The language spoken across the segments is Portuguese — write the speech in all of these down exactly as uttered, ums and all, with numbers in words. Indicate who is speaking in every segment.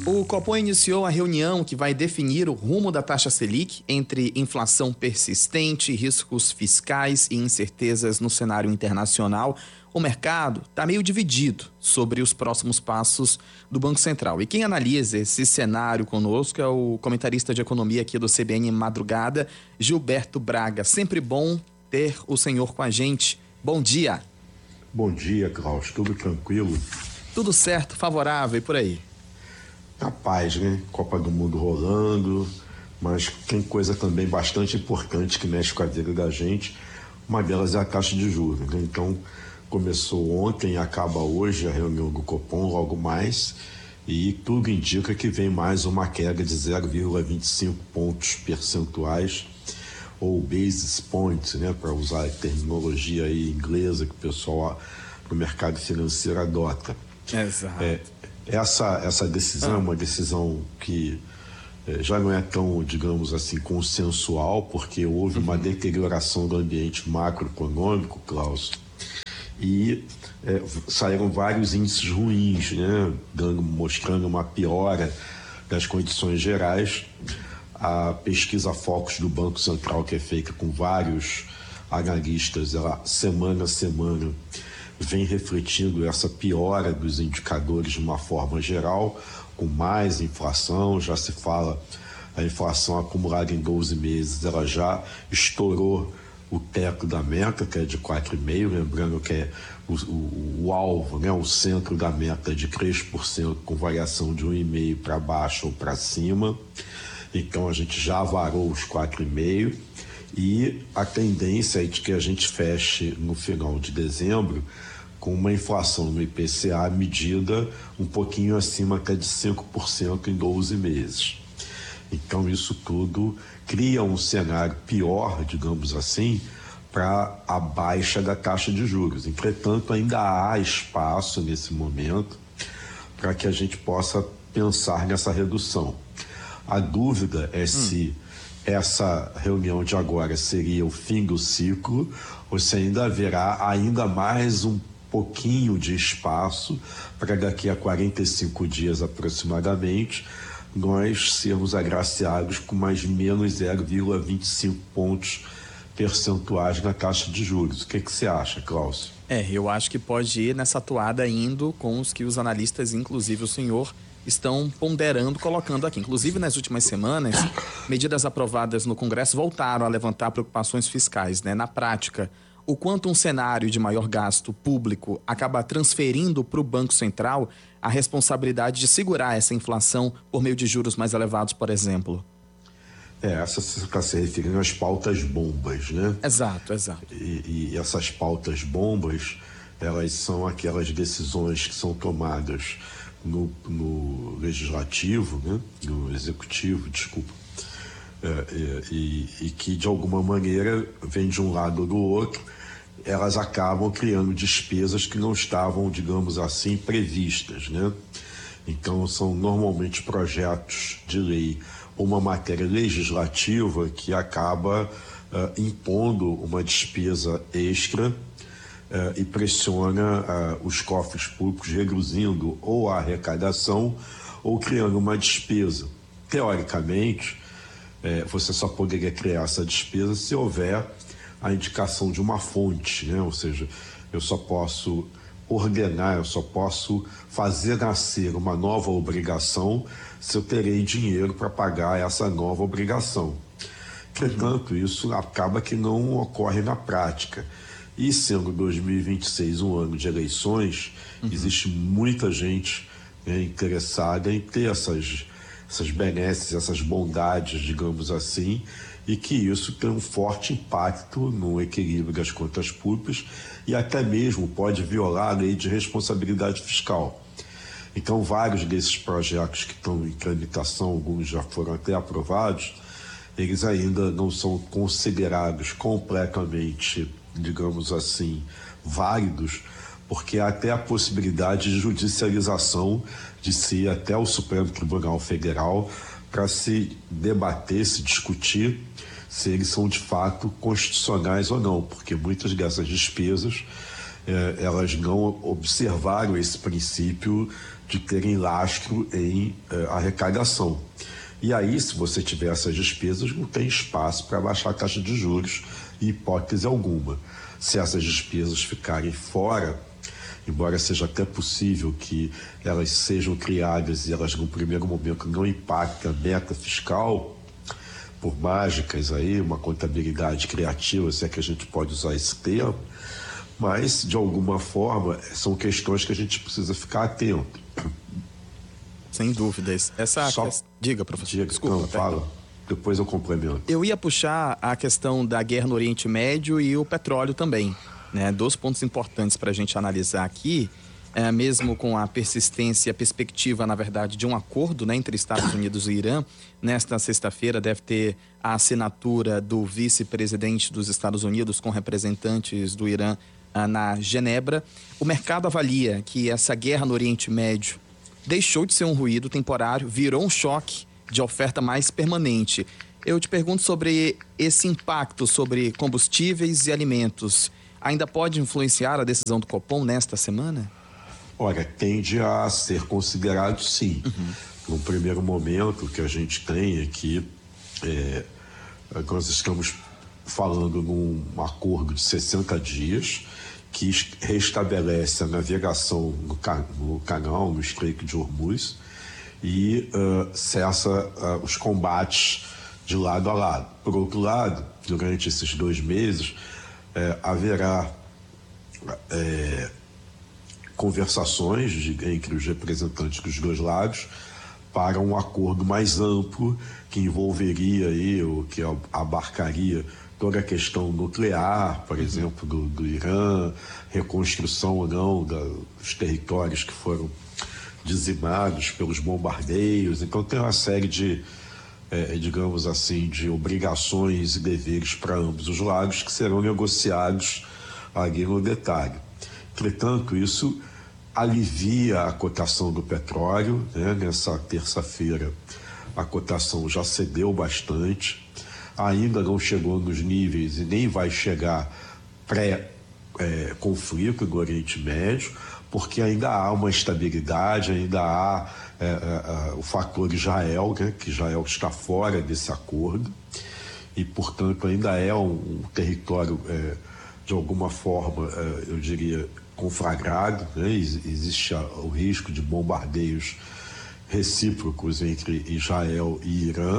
Speaker 1: O Copom iniciou a reunião que vai definir o rumo da taxa Selic entre inflação persistente, riscos fiscais e incertezas no cenário internacional. O mercado está meio dividido sobre os próximos passos do Banco Central. E quem analisa esse cenário conosco é o comentarista de economia aqui do C B N Madrugada, Gilberto Braga. Sempre bom ter o senhor com a gente. Bom dia.
Speaker 2: Bom dia, Klaus. Tudo tranquilo?
Speaker 1: Tudo certo, favorável e por aí?
Speaker 2: Capaz, né? Copa do Mundo rolando, mas tem coisa também bastante importante que mexe com a vida da gente. Uma delas é a taxa de juros, né? Então, começou ontem e acaba hoje a reunião do Copom, logo mais, e tudo indica que vem mais uma queda de zero vírgula vinte e cinco pontos percentuais, ou basis points, né? Para usar a terminologia aí inglesa que o pessoal no mercado financeiro adota.
Speaker 1: Exato.
Speaker 2: É, essa, essa decisão é uma decisão que é, já não é tão, digamos assim, consensual, porque houve uma deterioração do ambiente macroeconômico, Klaus, e é, saíram vários índices ruins, né, dando, mostrando uma piora das condições gerais. A pesquisa Focus do Banco Central, que é feita com vários analistas, ela, semana a semana, vem refletindo essa piora dos indicadores de uma forma geral, com mais inflação. Já se fala, a inflação acumulada em doze meses, ela já estourou o teto da meta, que é de quatro vírgula cinco por cento, lembrando que é o, o, o alvo, né, o centro da meta é de três por cento, com variação de um vírgula cinco por cento para baixo ou para cima. Então a gente já varou os quatro vírgula cinco por cento. E a tendência é de que a gente feche no final de dezembro com uma inflação no I P C A medida um pouquinho acima até de cinco por cento em doze meses. Então isso tudo cria um cenário pior, digamos assim, para a baixa da taxa de juros. Entretanto, ainda há espaço nesse momento para que a gente possa pensar nessa redução. A dúvida é hum. se essa reunião de agora seria o fim do ciclo ou se ainda haverá ainda mais um pouquinho de espaço para daqui a quarenta e cinco dias aproximadamente nós sermos agraciados com mais menos zero vírgula vinte e cinco pontos percentuais na taxa de juros. O que que você acha, Klaus?
Speaker 1: É, eu acho que pode ir nessa toada indo com os que os analistas, inclusive o senhor, estão ponderando, colocando aqui. Inclusive, nas últimas semanas, medidas aprovadas no Congresso voltaram a levantar preocupações fiscais, né? Na prática, o quanto um cenário de maior gasto público acaba transferindo para o Banco Central a responsabilidade de segurar essa inflação por meio de juros mais elevados, por exemplo.
Speaker 2: É, essa está se referindo às pautas bombas, né?
Speaker 1: Exato, exato.
Speaker 2: E, e essas pautas bombas, elas são aquelas decisões que são tomadas No, no legislativo, né? No executivo, desculpa, é, é, e, e que de alguma maneira vem de um lado ou do outro, elas acabam criando despesas que não estavam, digamos assim, previstas, né? Então são normalmente projetos de lei, uma matéria legislativa que acaba uh, impondo uma despesa extra Uh, e pressiona uh, os cofres públicos, reduzindo ou a arrecadação ou criando uma despesa. Teoricamente, eh, você só poderia criar essa despesa se houver a indicação de uma fonte, né? Ou seja, eu só posso ordenar, eu só posso fazer nascer uma nova obrigação se eu terei dinheiro para pagar essa nova obrigação. Entretanto, isso acaba que não ocorre na prática. E sendo dois mil e vinte e seis um ano de eleições, uhum. existe muita gente, né, interessada em ter essas, essas benesses, essas bondades, digamos assim, e que isso tem um forte impacto no equilíbrio das contas públicas e até mesmo pode violar a lei de responsabilidade fiscal. Então, vários desses projetos que estão em tramitação, alguns já foram até aprovados, eles ainda não são considerados completamente, digamos assim, válidos, porque há até a possibilidade de judicialização, de se ir até o Supremo Tribunal Federal para se debater, se discutir se eles são de fato constitucionais ou não, porque muitas dessas despesas eh, elas não observaram esse princípio de terem lastro em eh, arrecadação. E aí, se você tiver essas despesas, não tem espaço para baixar a taxa de juros, em hipótese alguma. Se essas despesas ficarem fora, embora seja até possível que elas sejam criadas e elas, no primeiro momento, não impactem a meta fiscal, por mágicas aí, uma contabilidade criativa, se é que a gente pode usar esse termo, mas, de alguma forma, são questões que a gente precisa ficar atento.
Speaker 1: Sem dúvidas. Essa
Speaker 2: Só...
Speaker 1: que... Diga, professor.
Speaker 2: Diga,
Speaker 1: Desculpa.
Speaker 2: não, fala. Depois eu complemento.
Speaker 1: Eu ia puxar a questão da guerra no Oriente Médio e o petróleo também, né? Dois pontos importantes para a gente analisar aqui, é, mesmo com a persistência e a perspectiva, na verdade, de um acordo, né, entre Estados Unidos e Irã. Nesta sexta-feira deve ter a assinatura do vice-presidente dos Estados Unidos com representantes do Irã ah, na Genebra. O mercado avalia que essa guerra no Oriente Médio deixou de ser um ruído temporário, virou um choque de oferta mais permanente. Eu te pergunto sobre esse impacto sobre combustíveis e alimentos. Ainda pode influenciar a decisão do Copom nesta semana?
Speaker 2: Olha, tende a ser considerado sim. Uhum. No primeiro momento, o que a gente tem é que é, nós estamos falando num acordo de sessenta dias que restabelece a navegação no, ca no canal, no Estreito de Hormuz, e uh, cessa uh, os combates de lado a lado. Por outro lado, durante esses dois meses, eh, haverá eh, conversações de, entre os representantes dos dois lados para um acordo mais amplo que envolveria aí, ou que abarcaria toda a questão nuclear, por exemplo, do, do Irã, reconstrução ou não da, dos territórios que foram dizimados pelos bombardeios. Então tem uma série de, é, digamos assim, de obrigações e deveres para ambos os lados que serão negociados ali no detalhe. Entretanto, isso alivia a cotação do petróleo, né? Nessa terça-feira a cotação já cedeu bastante, ainda não chegou nos níveis e nem vai chegar pré-conflito do Oriente Médio, porque ainda há uma estabilidade, ainda há é, é, o fator Israel, né, que Israel está fora desse acordo e, portanto, ainda é um, um território, é, de alguma forma, é, eu diria, conflagrado, né? Existe o risco de bombardeios recíprocos entre Israel e Irã,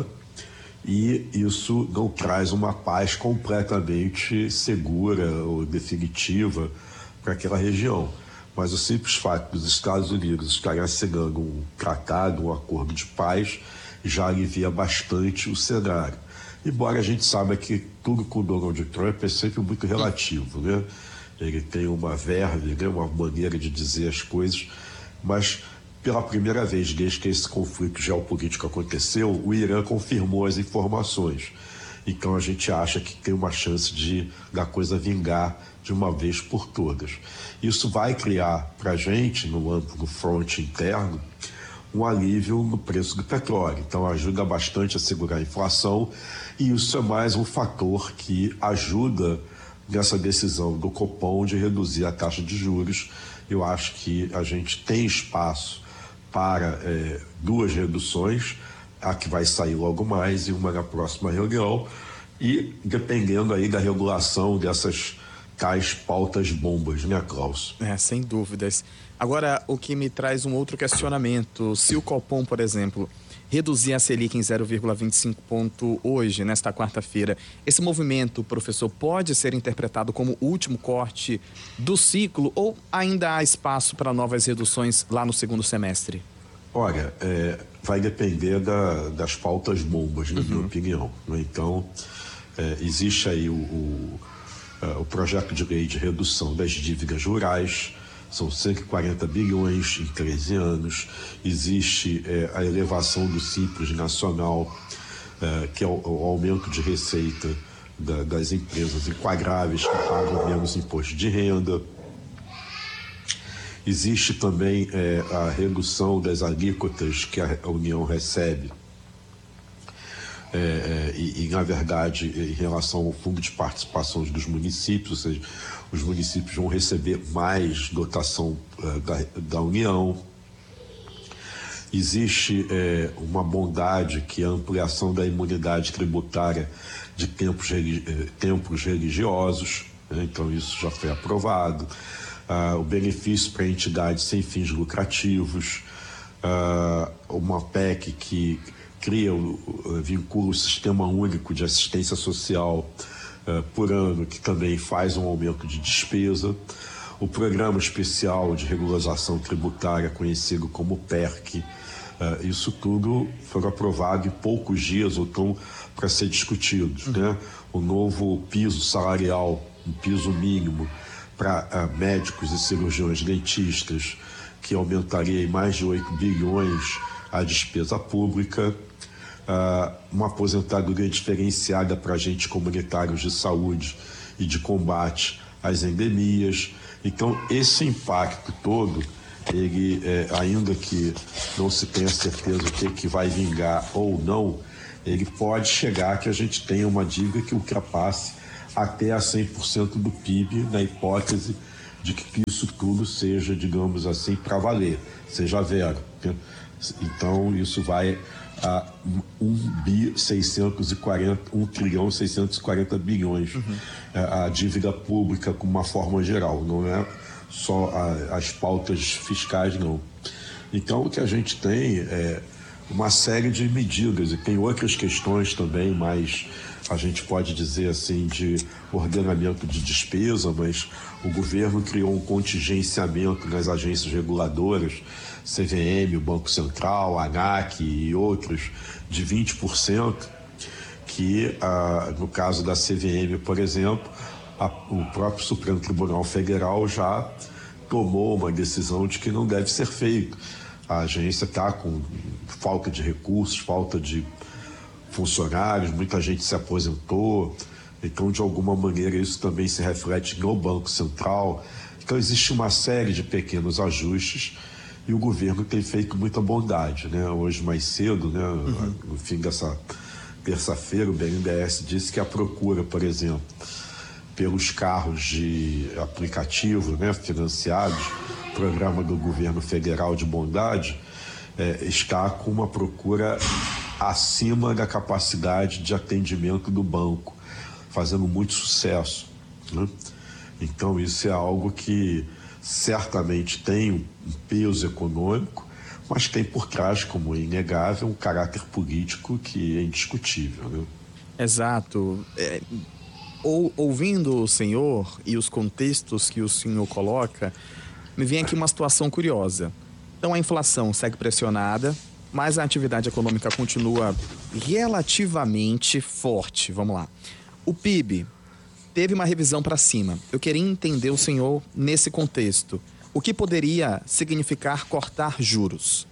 Speaker 2: e isso não traz uma paz completamente segura ou definitiva para aquela região. Mas o simples fato dos Estados Unidos estarem assinando um tratado, um acordo de paz, já alivia bastante o cenário. Embora a gente saiba que tudo com o Donald Trump é sempre muito relativo, né? Ele tem uma verve, né? Uma maneira de dizer as coisas, mas pela primeira vez desde que esse conflito geopolítico aconteceu, o Irã confirmou as informações. Então a gente acha que tem uma chance de da coisa vingar de uma vez por todas. Isso vai criar para a gente, no âmbito front interno, um alívio no preço do petróleo. Então ajuda bastante a segurar a inflação, e isso é mais um fator que ajuda nessa decisão do Copom de reduzir a taxa de juros. Eu acho que a gente tem espaço para é, duas reduções, a que vai sair logo mais e uma na próxima reunião, e dependendo aí da regulação dessas tais pautas bombas, né, Klaus?
Speaker 1: É, sem dúvidas. Agora, o que me traz um outro questionamento: se o Copom, por exemplo, reduzir a Selic em zero vírgula vinte e cinco ponto hoje, nesta quarta-feira, esse movimento, professor, pode ser interpretado como o último corte do ciclo, ou ainda há espaço para novas reduções lá no segundo semestre?
Speaker 2: Olha, é, vai depender da, das pautas bombas, na uhum. minha opinião. Então, é, existe aí o, o, o projeto de lei de redução das dívidas rurais, são cento e quarenta bilhões em treze anos. Existe é, a elevação do Simples Nacional, é, que é o, o aumento de receita da, das empresas enquadráveis que pagam menos imposto de renda. Existe também é, a redução das alíquotas que a União recebe, é, é, e, e, na verdade, em relação ao fundo de participações dos municípios, ou seja, os municípios vão receber mais dotação é, da, da União. Existe é, uma bondade que é a ampliação da imunidade tributária de tempos, templos religiosos, né? Então isso já foi aprovado. Ah, o benefício para entidades sem fins lucrativos, ah, uma P E C que cria, vincula o Sistema Único de Assistência Social ah, por ano, que também faz um aumento de despesa. O Programa Especial de Regularização Tributária, conhecido como P E R C, uh, isso tudo foi aprovado em poucos dias ou estão para ser discutidos, né? O novo piso salarial, um piso mínimo para uh, médicos e cirurgiões dentistas, que aumentaria em mais de oito bilhões a despesa pública, uh, uma aposentadoria diferenciada para agentes comunitários de saúde e de combate às endemias. Então, esse impacto todo, ele, é, ainda que não se tenha certeza do que, que vai vingar ou não, ele pode chegar que a gente tenha uma dívida que ultrapasse até a cem por cento do P I B, na hipótese de que isso tudo seja, digamos assim, para valer, seja zero, né? Então, isso vai a um trilhão seiscentos e quarenta bilhões, uhum. a, a dívida pública com uma forma geral, não é só a, as pautas fiscais, não. Então, o que a gente tem é uma série de medidas, e tem outras questões também, mas a gente pode dizer assim de ordenamento de despesa, mas o governo criou um contingenciamento nas agências reguladoras, C V M, o Banco Central, a ANAC e outros, de vinte por cento, que ah, no caso da C V M, por exemplo, a, o próprio Supremo Tribunal Federal já tomou uma decisão de que não deve ser feito. A agência está com falta de recursos, falta de funcionários, muita gente se aposentou, então de alguma maneira isso também se reflete no Banco Central. Então existe uma série de pequenos ajustes e o governo tem feito muita bondade, né? Hoje mais cedo, né, uhum. no fim dessa terça-feira, o B N D E S disse que a procura, por exemplo, pelos carros de aplicativo, né, financiados, programa do governo federal de bondade, é, está com uma procura acima da capacidade de atendimento do banco, fazendo muito sucesso, né? Então isso é algo que certamente tem um peso econômico, mas tem por trás, como é inegável, um caráter político que é indiscutível, né?
Speaker 1: Exato. É, ou, ouvindo o senhor e os contextos que o senhor coloca, me vem aqui uma situação curiosa. Então a inflação segue pressionada, mas a atividade econômica continua relativamente forte. Vamos lá. O P I B teve uma revisão para cima. Eu queria entender o senhor nesse contexto. O que poderia significar cortar juros?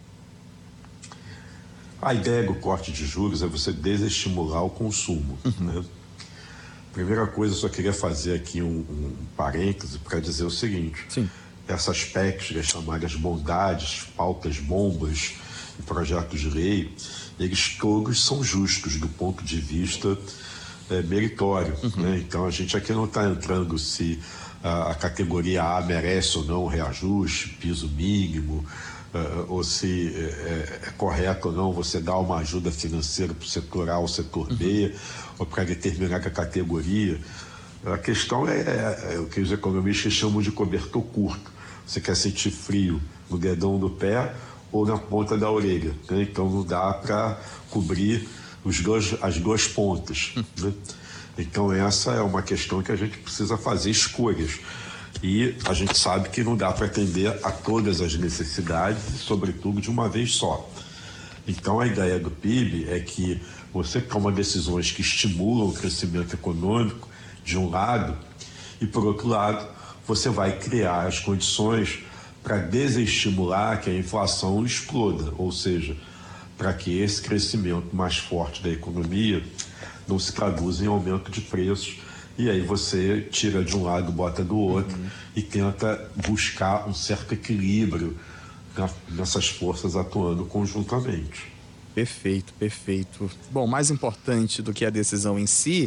Speaker 2: A ideia do corte de juros é você desestimular o consumo, uhum. né? Primeira coisa, eu só queria fazer aqui um, um parêntese para dizer o seguinte.
Speaker 1: Sim.
Speaker 2: Essas P E Cs, chamadas bondades, pautas bombas e projetos de lei, eles todos são justos do ponto de vista é, meritório, uhum. né? Então a gente aqui não está entrando se a, a categoria A merece ou não reajuste, piso mínimo, uh, ou se é, é correto ou não você dar uma ajuda financeira para o setor A ou setor uhum. B, ou para determinada categoria. A questão é, é, é o que os economistas chamam de cobertor curto. Você quer sentir frio no dedão do pé ou na ponta da orelha, né? Então não dá para cobrir os dois, as duas pontas, né? Então essa é uma questão que a gente precisa fazer escolhas. E a gente sabe que não dá para atender a todas as necessidades, sobretudo de uma vez só. Então a ideia do P I B é que você toma decisões que estimulam o crescimento econômico, de um lado, e por outro lado, você vai criar as condições para desestimular que a inflação exploda, ou seja, para que esse crescimento mais forte da economia não se traduza em aumento de preços, e aí você tira de um lado, bota do outro, uhum. e tenta buscar um certo equilíbrio nessas forças atuando conjuntamente.
Speaker 1: Perfeito, perfeito. Bom, mais importante do que a decisão em si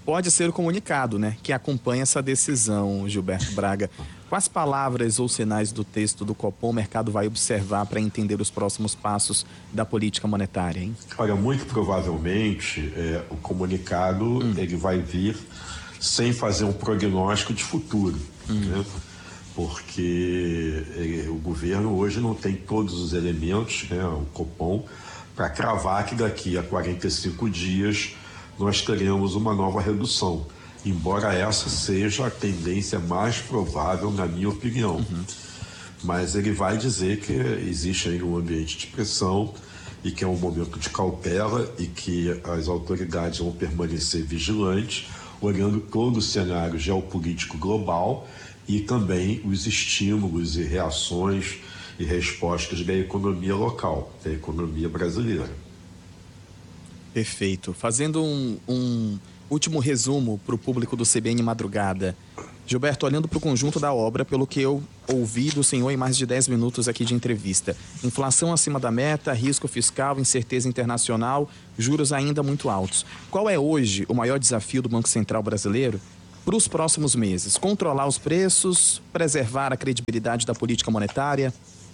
Speaker 1: pode ser o comunicado, né, que acompanha essa decisão, Gilberto Braga. Quais palavras ou sinais do texto do Copom o mercado vai observar para entender os próximos passos da política monetária, hein?
Speaker 2: Olha, muito provavelmente é, o comunicado hum. ele vai vir sem fazer um prognóstico de futuro, hum. né? Porque ele, o governo hoje não tem todos os elementos, né, o Copom, para cravar que daqui a quarenta e cinco dias nós teremos uma nova redução. Embora essa seja a tendência mais provável, na minha opinião. Uhum. Mas ele vai dizer que existe aí um ambiente de pressão e que é um momento de cautela e que as autoridades vão permanecer vigilantes, olhando todo o cenário geopolítico global e também os estímulos e reações e respostas da economia local, da economia brasileira.
Speaker 1: Perfeito. Fazendo um... um... último resumo para o público do C B N Madrugada. Gilberto, olhando para o conjunto da obra, pelo que eu ouvi do senhor em mais de dez minutos aqui de entrevista. Inflação acima da meta, risco fiscal, incerteza internacional, juros ainda muito altos. Qual é hoje o maior desafio do Banco Central brasileiro para os próximos meses? Controlar os preços, preservar a credibilidade da política monetária?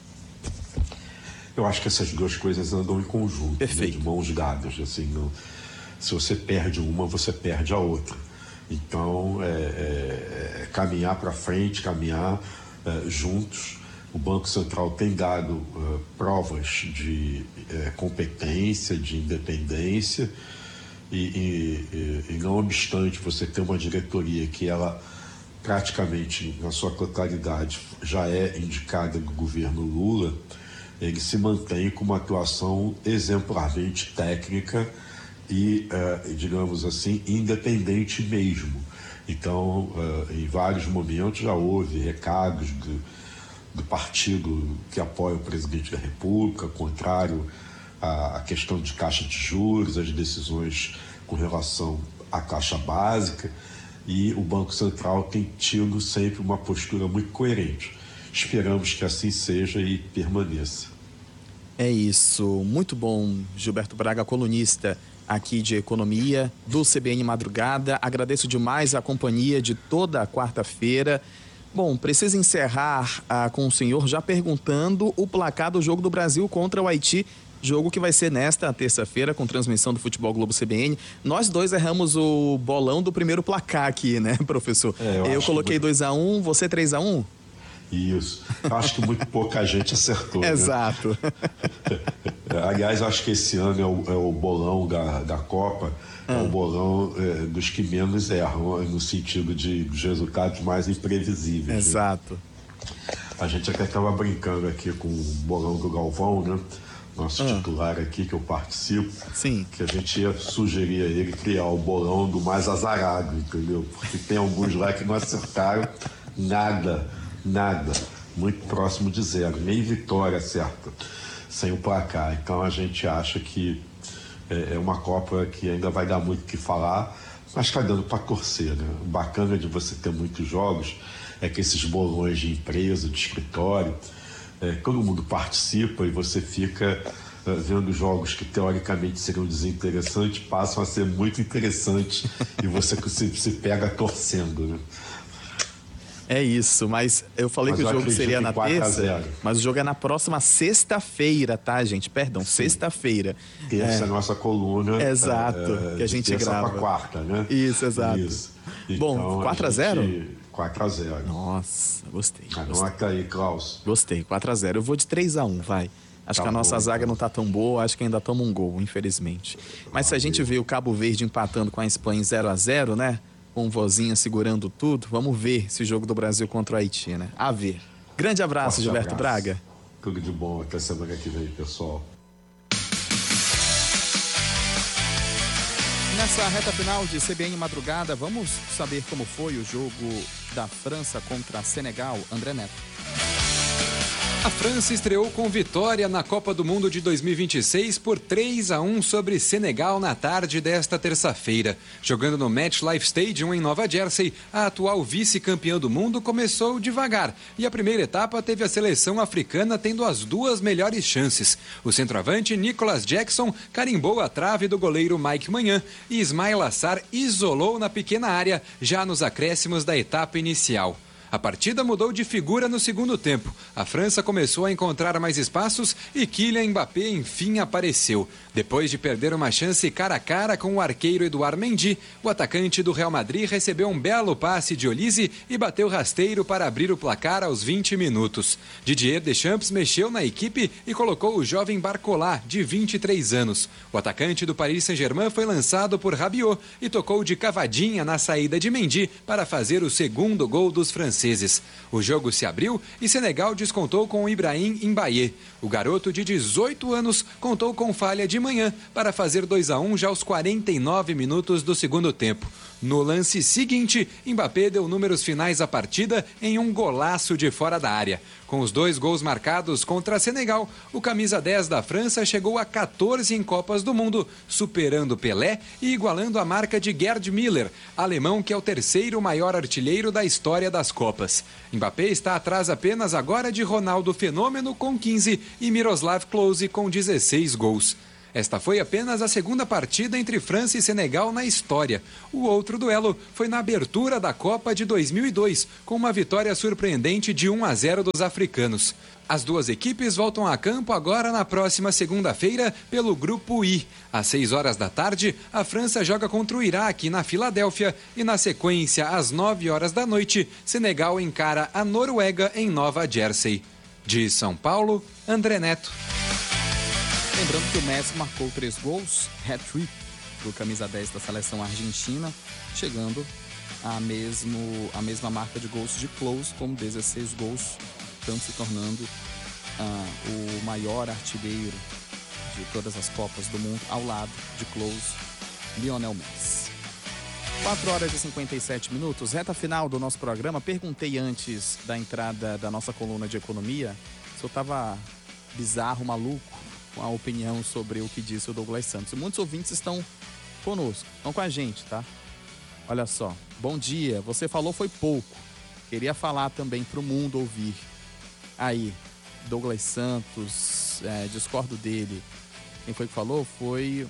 Speaker 2: Eu acho que essas duas coisas andam em conjunto, né, de mãos dadas, assim, não... Se você perde uma, você perde a outra. Então, é, é, é caminhar para frente, caminhar é, juntos. O Banco Central tem dado é, provas de é, competência, de independência, e, e, e não obstante você ter uma diretoria que ela praticamente, na sua totalidade, já é indicada do governo Lula, ele se mantém com uma atuação exemplarmente técnica e, uh, digamos assim, independente mesmo. Então, uh, em vários momentos já houve recados do, do partido que apoia o presidente da República, contrário à, à questão de taxa de juros, às decisões com relação à taxa básica, e o Banco Central tem tido sempre uma postura muito coerente. Esperamos que assim seja e permaneça.
Speaker 1: É isso. Muito bom, Gilberto Braga, colunista aqui de Economia, do C B N Madrugada. Agradeço demais a companhia de toda a quarta-feira. Bom, preciso encerrar ah, com o senhor já perguntando o placar do jogo do Brasil contra o Haiti, jogo que vai ser nesta terça-feira com transmissão do Futebol Globo C B N. Nós dois erramos o bolão do primeiro placar aqui, né, professor? É, eu eu coloquei dois a um, você três a um?
Speaker 2: Isso. Acho que muito pouca gente acertou.
Speaker 1: Exato.
Speaker 2: Né? Aliás, acho que esse ano é o, é o bolão da, da Copa, ah. é o bolão é, dos que menos erram, no sentido de dos resultados mais imprevisíveis.
Speaker 1: Exato.
Speaker 2: Né? A gente até estava brincando aqui com o bolão do Galvão, né? Nosso ah. titular aqui, que eu participo.
Speaker 1: Sim.
Speaker 2: Que a gente ia sugerir a ele criar o bolão do mais azarado, entendeu? Porque tem alguns lá que não acertaram nada. Nada, muito próximo de zero, nem vitória certa, sem o placar. Então a gente acha que é, é uma Copa que ainda vai dar muito o que falar, mas está dando para torcer, né? O bacana de você ter muitos jogos é que esses bolões de empresa, de escritório, é, todo mundo participa e você fica é, vendo jogos que teoricamente seriam desinteressantes, passam a ser muito interessantes e você se, se pega torcendo, né?
Speaker 1: É isso, mas eu falei mas que o jogo seria na terça, mas o jogo é na próxima sexta-feira, tá, gente? Perdão, sexta-feira.
Speaker 2: Terça é
Speaker 1: a
Speaker 2: nossa coluna.
Speaker 1: Exato,
Speaker 2: é,
Speaker 1: que a gente
Speaker 2: terça
Speaker 1: grava.
Speaker 2: Pra quarta, né?
Speaker 1: Isso, exato. Isso. Bom,
Speaker 2: então,
Speaker 1: quatro a zero?
Speaker 2: quatro a zero.
Speaker 1: Nossa, gostei.
Speaker 2: Anota aí, Klaus.
Speaker 1: Gostei, quatro a zero. Eu vou de três a um, vai. Acho tá que a nossa bom, zaga então. Não tá tão boa, acho que ainda toma um gol, infelizmente. Mas ah, se a gente vê o Cabo Verde empatando com a Espanha em zero a zero, né? Com vozinha segurando tudo, vamos ver esse jogo do Brasil contra o Haiti, né? A ver. Grande abraço, Forte Gilberto abraço. Braga.
Speaker 2: Tudo de bom, até semana que vem, pessoal.
Speaker 1: Nessa reta final de C B N Madrugada, vamos saber como foi o jogo da França contra Senegal. André Neto.
Speaker 3: A França estreou com vitória na Copa do Mundo de dois mil e vinte e seis por três a um sobre Senegal na tarde desta terça-feira. Jogando no MetLife Stadium em Nova Jersey, a atual vice-campeã do mundo começou devagar e a primeira etapa teve a seleção africana tendo as duas melhores chances. O centroavante Nicolas Jackson carimbou a trave do goleiro Mike Maignan e Ismail Assar isolou na pequena área já nos acréscimos da etapa inicial. A partida mudou de figura no segundo tempo. A França começou a encontrar mais espaços e Kylian Mbappé enfim apareceu. Depois de perder uma chance cara a cara com o arqueiro Edouard Mendy, o atacante do Real Madrid recebeu um belo passe de Olise e bateu rasteiro para abrir o placar aos vinte minutos. Didier Deschamps mexeu na equipe e colocou o jovem Barcola, de vinte e três anos. O atacante do Paris Saint-Germain foi lançado por Rabiot e tocou de cavadinha na saída de Mendy para fazer o segundo gol dos franceses. O jogo se abriu e Senegal descontou com Ibrahim Mbaye. O garoto de dezoito anos contou com falha de manhã para fazer dois a um já aos quarenta e nove minutos do segundo tempo. No lance seguinte, Mbappé deu números finais à partida em um golaço de fora da área. Com os dois gols marcados contra Senegal, o camisa dez da França chegou a quatorze em Copas do Mundo, superando Pelé e igualando a marca de Gerd Müller, alemão que é o terceiro maior artilheiro da história das Copas. Mbappé está atrás apenas agora de Ronaldo Fenômeno com quinze e Miroslav Klose com dezesseis gols. Esta foi apenas a segunda partida entre França e Senegal na história. O outro duelo foi na abertura da Copa de dois mil e dois, com uma vitória surpreendente de um a zero dos africanos. As duas equipes voltam a campo agora na próxima segunda-feira pelo Grupo I. Às seis horas da tarde, a França joga contra o Iraque na Filadélfia e, na sequência, às nove horas da noite, Senegal encara a Noruega em Nova Jersey. De São Paulo, André Neto.
Speaker 1: Lembrando que o Messi marcou três gols, hat-trick, do camisa dez da seleção argentina, chegando à, mesmo, à mesma marca de gols de Klose, com dezesseis gols, tanto se tornando ah, o maior artilheiro de todas as Copas do Mundo, ao lado de Klose, Lionel Messi. quatro horas e cinquenta e sete minutos, reta final do nosso programa. Perguntei antes da entrada da nossa coluna de economia se eu estava bizarro, maluco, com a opinião sobre o que disse o Douglas Santos. E muitos ouvintes estão conosco, estão com a gente, tá? Olha só, bom dia, você falou foi pouco. Queria falar também para o mundo ouvir. Aí, Douglas Santos, é, discordo dele. Quem foi que falou? Foi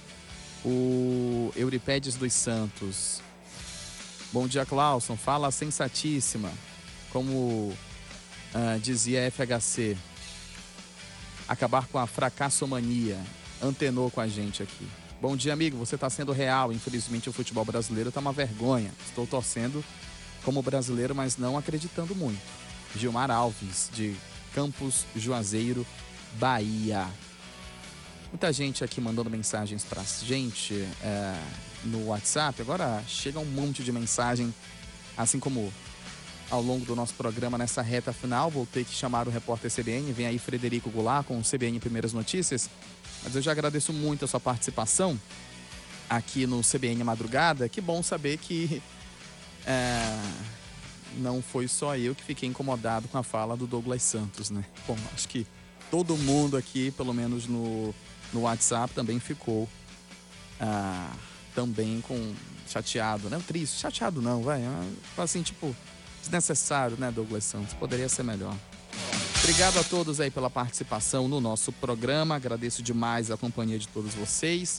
Speaker 1: o Euripedes dos Santos. Bom dia, Clauson, fala sensatíssima. Como uh, dizia F H C. Acabar com a fracassomania. Antenou com a gente aqui. Bom dia, amigo. Você está sendo real. Infelizmente, o futebol brasileiro está uma vergonha. Estou torcendo como brasileiro, mas não acreditando muito. Gilmar Alves, de Campos Juazeiro, Bahia. Muita gente aqui mandando mensagens pra gente é, no WhatsApp. Agora chega um monte de mensagem, assim como ao longo do nosso programa nessa reta final. Vou ter que chamar o repórter C B N. Vem aí Frederico Goulart com o C B N Primeiras Notícias. Mas eu já agradeço muito a sua participação aqui no C B N Madrugada. Que bom saber que é, não foi só eu que fiquei incomodado com a fala do Douglas Santos, né? Bom, acho que todo mundo aqui, pelo menos no, no WhatsApp, também ficou ah, também com chateado, né? Triste, chateado não, vai. Assim, tipo, desnecessário, né, Douglas Santos? Poderia ser melhor. Obrigado a todos aí pela participação no nosso programa. Agradeço demais a companhia de todos vocês.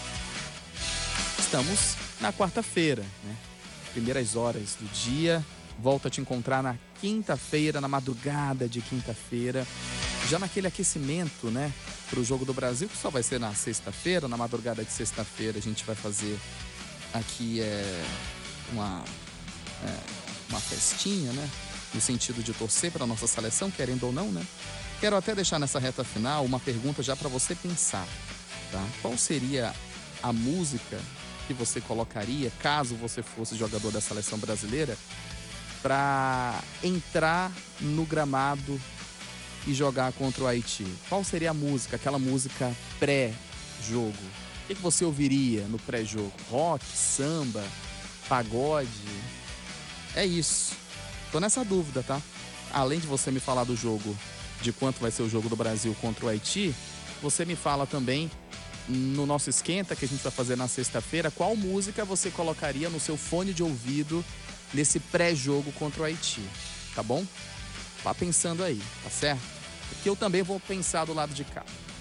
Speaker 1: Estamos na quarta-feira, né? Primeiras horas do dia. Volto a te encontrar na quinta-feira, na madrugada de quinta-feira. Já naquele aquecimento, né, para o Jogo do Brasil, que só vai ser na sexta-feira. Na madrugada de sexta-feira a gente vai fazer aqui é, uma, é, uma festinha, né? No sentido de torcer para a nossa seleção, querendo ou não, né? Quero até deixar nessa reta final uma pergunta já para você pensar, tá? Qual seria a música que você colocaria, caso você fosse jogador da seleção brasileira, para entrar no gramado e jogar contra o Haiti? Qual seria a música, aquela música pré-jogo? O que que você ouviria no pré-jogo? Rock, samba, pagode? É isso. Tô nessa dúvida, tá? Além de você me falar do jogo de quanto vai ser o jogo do Brasil contra o Haiti, você me fala também, no nosso esquenta que a gente vai fazer na sexta-feira, qual música você colocaria no seu fone de ouvido nesse pré-jogo contra o Haiti, tá bom? Vá pensando aí, tá certo? Porque eu também vou pensar do lado de cá.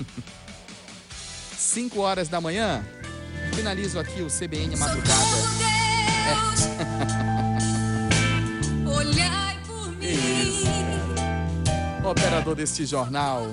Speaker 1: cinco horas da manhã, finalizo aqui o C B N Madrugada. É.
Speaker 4: Olhai por mim.
Speaker 1: Isso. O operador deste jornal,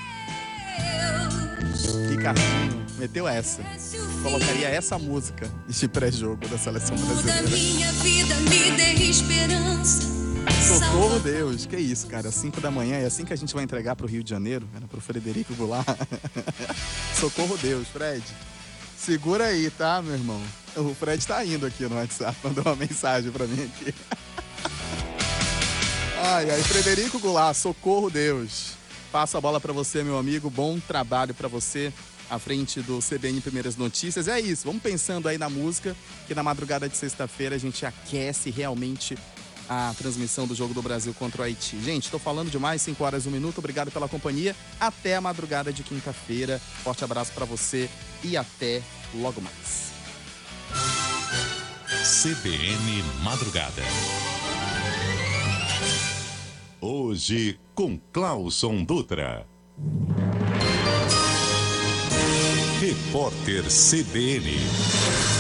Speaker 1: Ricardinho, meteu essa. Colocaria essa música de pré-jogo da seleção brasileira.
Speaker 4: Minha vida me dê esperança.
Speaker 1: Socorro, Deus. Que isso, cara. cinco da manhã é assim que a gente vai entregar pro Rio de Janeiro, cara, pro Frederico Goulart. Socorro, Deus, Fred. Segura aí, tá, meu irmão? O Fred tá indo aqui no WhatsApp, mandou uma mensagem pra mim aqui. Ai, ai, Frederico Goulart, socorro, Deus. Passo a bola pra você, meu amigo. Bom trabalho pra você à frente do C B N Primeiras Notícias. É isso, vamos pensando aí na música, que na madrugada de sexta-feira a gente aquece realmente a transmissão do jogo do Brasil contra o Haiti. Gente, tô falando demais, cinco horas, um minuto. Obrigado pela companhia. Até a madrugada de quinta-feira. Forte abraço pra você e até logo mais.
Speaker 5: C B N Madrugada. Hoje com Clauson Dutra. Repórter C B N.